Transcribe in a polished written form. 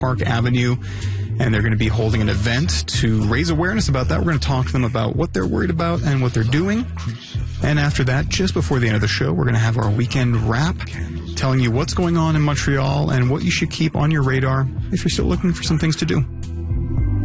Park Avenue, and they're going to be holding an event to raise awareness about that. We're going to talk to them about what they're worried about and what they're doing. And after that, just before the end of the show, we're going to have our weekend wrap, telling you what's going on in Montreal and what you should keep on your radar if you're still looking for some things to do.